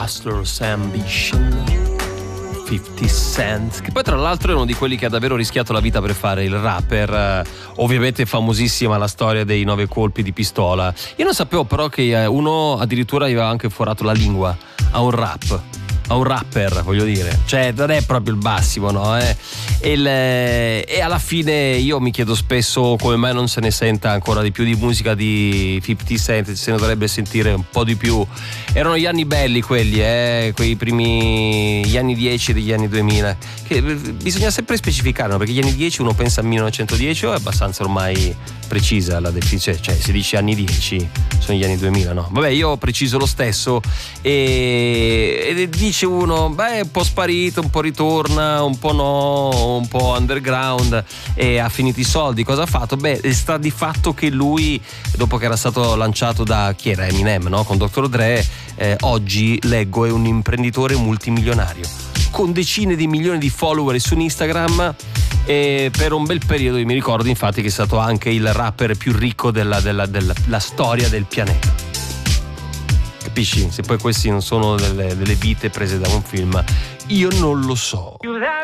Hustler's Ambition, 50 Cent, che poi tra l'altro è uno di quelli che ha davvero rischiato la vita per fare il rapper. Ovviamente famosissima la storia dei 9 colpi di pistola. Io non sapevo però che uno addirittura aveva anche forato la lingua a un rapper, voglio dire, cioè non è proprio il massimo, no? E alla fine io mi chiedo spesso come mai non se ne senta ancora di più di musica di 50 Cent, se ne dovrebbe sentire un po' di più. Erano gli anni belli quelli, quei primi gli anni 10 degli anni 2000, che bisogna sempre specificare, no? Perché gli anni 10 uno pensa al 1910 o è abbastanza ormai precisa la definizione, cioè se dici anni 10 sono gli anni 2000, no? Vabbè, io preciso lo stesso e dice uno, beh, un po' sparito, un po' ritorna, un po' no, un po' underground e ha finito i soldi. Cosa ha fatto? Beh, sta di fatto che lui, dopo che era stato lanciato da chi era Eminem, no? Con Dr. Dre, oggi leggo è un imprenditore multimilionario con decine di milioni di follower su Instagram e per un bel periodo io mi ricordo infatti che è stato anche il rapper più ricco della storia del pianeta. Capisci? Se poi questi non sono delle vite prese da un film, io non lo so.